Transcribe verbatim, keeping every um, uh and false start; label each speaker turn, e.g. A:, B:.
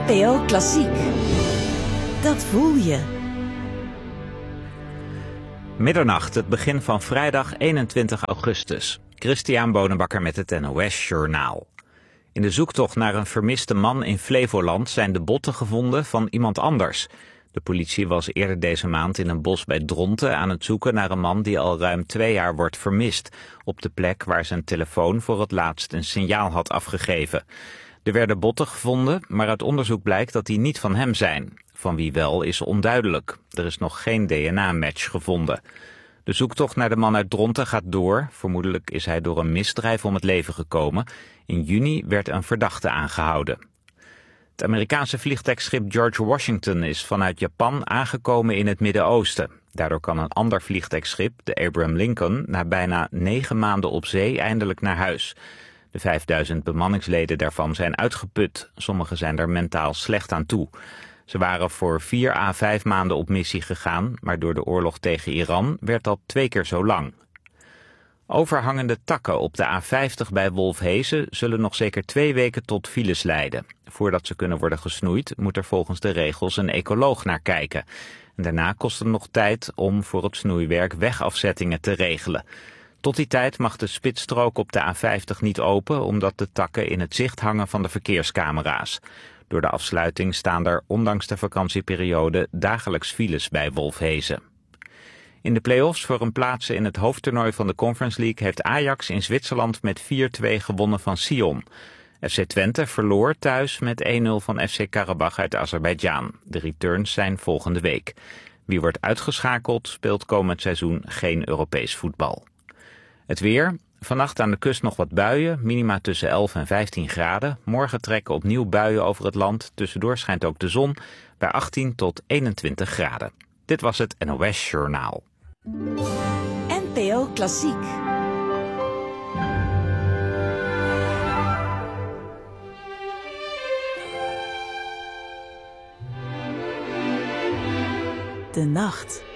A: N P O Klassiek. Dat voel je.
B: Middernacht, het begin van vrijdag eenentwintig augustus. Christian Bonenbakker met het N O S Journaal. In de zoektocht naar een vermiste man in Flevoland zijn de botten gevonden van iemand anders. De politie was eerder deze maand in een bos bij Dronten aan het zoeken naar een man die al ruim twee jaar wordt vermist, op de plek waar zijn telefoon voor het laatst een signaal had afgegeven. Er werden botten gevonden, maar uit onderzoek blijkt dat die niet van hem zijn. Van wie wel is onduidelijk. Er is nog geen D N A-match gevonden. De zoektocht naar de man uit Dronten gaat door. Vermoedelijk is hij door een misdrijf om het leven gekomen. In juni werd een verdachte aangehouden. Het Amerikaanse vliegtuigschip George Washington is vanuit Japan aangekomen in het Midden-Oosten. Daardoor kan een ander vliegtuigschip, de Abraham Lincoln, na bijna negen maanden op zee eindelijk naar huis. De vijfduizend bemanningsleden daarvan zijn uitgeput. Sommigen zijn er mentaal slecht aan toe. Ze waren voor vier à vijf maanden op missie gegaan, maar door de oorlog tegen Iran werd dat twee keer zo lang. Overhangende takken op de A vijftig bij Wolfhezen zullen nog zeker twee weken tot files leiden. Voordat ze kunnen worden gesnoeid, moet er volgens de regels een ecoloog naar kijken. En daarna kost het nog tijd om voor het snoeiwerk wegafzettingen te regelen. Tot die tijd mag de spitsstrook op de A vijftig niet open, omdat de takken in het zicht hangen van de verkeerscamera's. Door de afsluiting staan er, ondanks de vakantieperiode, dagelijks files bij Wolfhezen. In de play-offs voor een plaats in het hoofdtoernooi van de Conference League heeft Ajax in Zwitserland met vier twee gewonnen van Sion. F C Twente verloor thuis met één nul van F C Karabach uit Azerbeidzjan. De returns zijn volgende week. Wie wordt uitgeschakeld speelt komend seizoen geen Europees voetbal. Het weer. Vannacht aan de kust nog wat buien, minima tussen elf en vijftien graden. Morgen trekken opnieuw buien over het land. Tussendoor schijnt ook de zon bij achttien tot eenentwintig graden. Dit was het N O S Journaal.
A: N P O Klassiek. De nacht.